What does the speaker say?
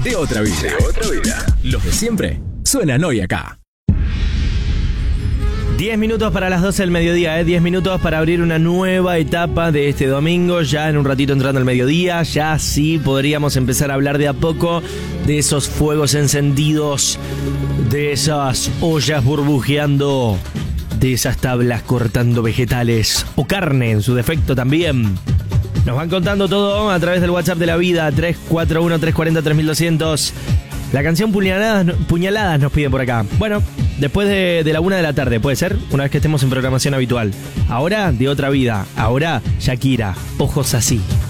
de otra vida. Los de siempre suenan hoy acá. 10 minutos para las 12 del mediodía, 10 minutos para abrir una nueva etapa de este domingo. Ya en un ratito entrando al mediodía, ya sí podríamos empezar a hablar de a poco de esos fuegos encendidos, de esas ollas burbujeando, de esas tablas cortando vegetales o carne en su defecto también. Nos van contando todo a través del WhatsApp de la vida, 341-340-3200. La canción Puñaladas nos piden por acá. Bueno, después de la 1 de la tarde, puede ser, una vez que estemos en programación habitual. Ahora, de otra vida. Ahora, Shakira, ojos así.